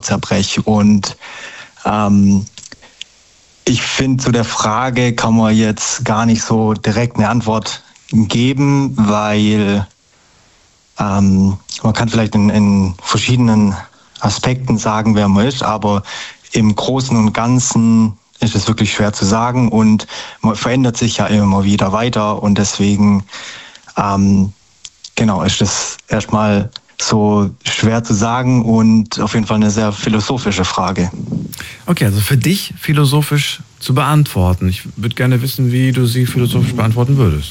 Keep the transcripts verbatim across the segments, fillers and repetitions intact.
zerbreche. Und ähm, ich finde, zu der Frage kann man jetzt gar nicht so direkt eine Antwort geben, weil ähm, man kann vielleicht in, in verschiedenen Aspekten sagen, wer man ist, aber im Großen und Ganzen ist es wirklich schwer zu sagen und man verändert sich ja immer wieder weiter und deswegen ähm, genau ist es erstmal so schwer zu sagen und auf jeden Fall eine sehr philosophische Frage. Okay, also für dich philosophisch zu beantworten. Ich würde gerne wissen, wie du sie philosophisch beantworten würdest.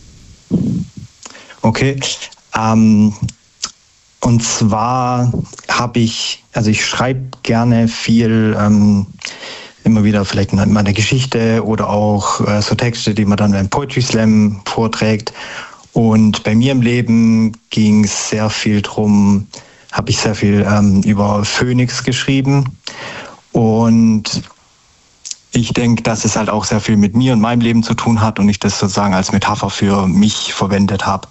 Okay, ähm, und zwar habe ich, also ich schreibe gerne viel, ähm, immer wieder vielleicht mal eine Geschichte oder auch äh, so Texte, die man dann beim Poetry Slam vorträgt. Und bei mir im Leben ging es sehr viel drum, habe ich sehr viel ähm, über Phönix geschrieben. Und ich denke, dass es halt auch sehr viel mit mir und meinem Leben zu tun hat und ich das sozusagen als Metapher für mich verwendet habe.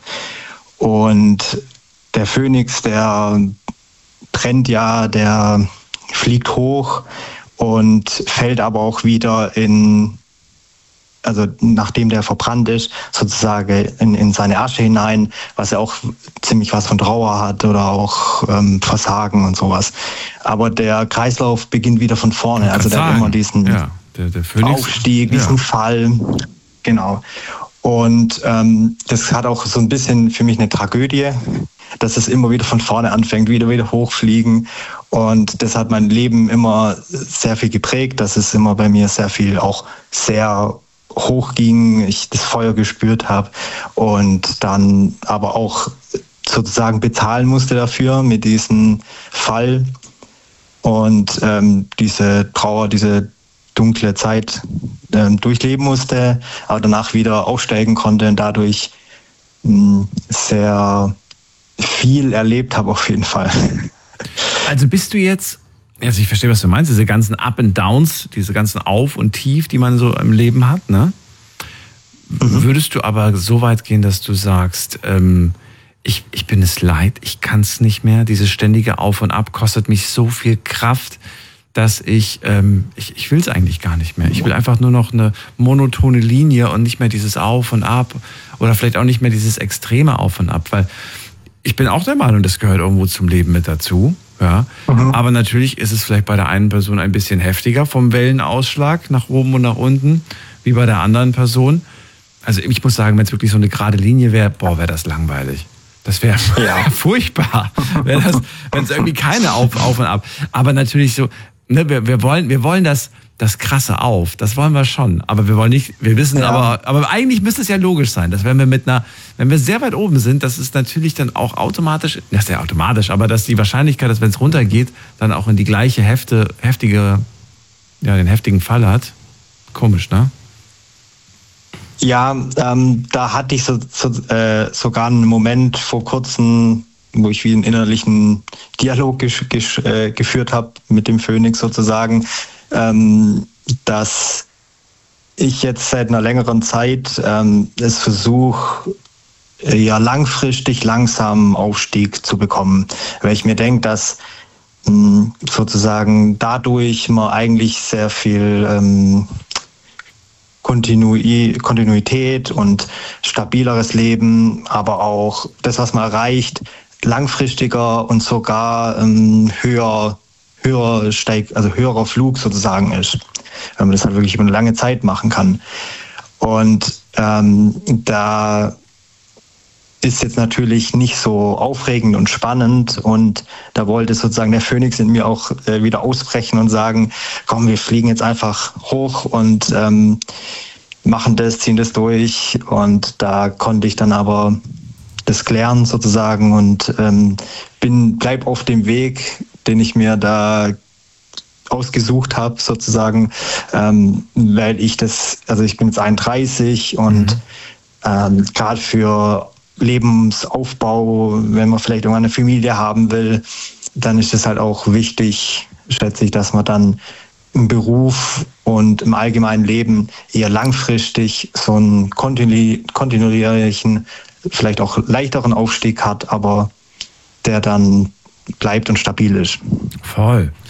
Und der Phönix, der brennt ja, der fliegt hoch und fällt aber auch wieder in, also nachdem der verbrannt ist, sozusagen in, in seine Asche hinein, was ja auch ziemlich was von Trauer hat oder auch ähm, Versagen und sowas. Aber der Kreislauf beginnt wieder von vorne. Also der hat immer diesen ja, der, der Phönix, Aufstieg, diesen ja. Fall. Genau. Und ähm, das hat auch so ein bisschen für mich eine Tragödie, dass es immer wieder von vorne anfängt, wieder wieder hochfliegen. Und das hat mein Leben immer sehr viel geprägt, dass es immer bei mir sehr viel auch sehr hoch ging, ich das Feuer gespürt habe und dann aber auch sozusagen bezahlen musste dafür mit diesem Fall und ähm, diese Trauer, diese dunkle Zeit ähm, durchleben musste, aber danach wieder aufsteigen konnte und dadurch mh, sehr viel erlebt habe auf jeden Fall. Also bist du jetzt, also ich verstehe, was du meinst, diese ganzen Up and Downs, diese ganzen Auf und Tief, die man so im Leben hat, ne? Mhm. Würdest du aber so weit gehen, dass du sagst, ähm, ich, ich bin es leid, ich kann es nicht mehr, dieses ständige Auf und Ab kostet mich so viel Kraft, dass ich, ähm, ich, ich will es eigentlich gar nicht mehr. Ich will einfach nur noch eine monotone Linie und nicht mehr dieses Auf und Ab oder vielleicht auch nicht mehr dieses extreme Auf und Ab, weil ich bin auch der Meinung, das gehört irgendwo zum Leben mit dazu. Ja. Mhm. Aber natürlich ist es vielleicht bei der einen Person ein bisschen heftiger vom Wellenausschlag nach oben und nach unten, wie bei der anderen Person. Also ich muss sagen, wenn es wirklich so eine gerade Linie wäre, boah, wäre das langweilig. Das wäre ja. furchtbar, wär das, wenn es irgendwie keine Auf, Auf und Ab. Aber natürlich so, ne, wir, wir wollen, wir wollen das, das krasse Auf, das wollen wir schon. Aber wir wollen nicht, wir wissen, ja. aber, aber eigentlich müsste es ja logisch sein, dass wenn wir mit einer, wenn wir sehr weit oben sind, dass es natürlich dann auch automatisch, das ist ja automatisch, aber dass die Wahrscheinlichkeit, dass wenn es runtergeht, dann auch in die gleiche Hefte, heftige, ja, den heftigen Fall hat. Komisch, ne? Ja, ähm, da hatte ich so, so, äh, sogar einen Moment vor kurzem, wo ich wie einen innerlichen Dialog gesch- gesch- äh, geführt habe mit dem Phönix sozusagen, ähm, dass ich jetzt seit einer längeren Zeit ähm, es versuche, äh, ja langfristig langsam Aufstieg zu bekommen, weil ich mir denke, dass mh, sozusagen dadurch man eigentlich sehr viel ähm, Kontinui- Kontinuität und stabileres Leben, aber auch das, was man erreicht, langfristiger und sogar ähm, höher, höher steigt, also höherer Flug sozusagen ist, wenn man das halt wirklich über eine lange Zeit machen kann. Und ähm, da ist jetzt natürlich nicht so aufregend und spannend und da wollte sozusagen der Phönix in mir auch äh, wieder ausbrechen und sagen, komm, wir fliegen jetzt einfach hoch und ähm, machen das, ziehen das durch und da konnte ich dann aber das klären sozusagen und ähm, bin, bleib auf dem Weg, den ich mir da ausgesucht habe sozusagen, ähm, weil ich das, also ich bin jetzt einunddreißig und mhm. ähm, gerade für Lebensaufbau, wenn man vielleicht irgendwann eine Familie haben will, dann ist es halt auch wichtig, schätze ich, dass man dann im Beruf und im allgemeinen Leben eher langfristig so einen kontinu- kontinuierlichen, vielleicht auch leichteren Aufstieg hat, aber der dann bleibt und stabil ist. Voll.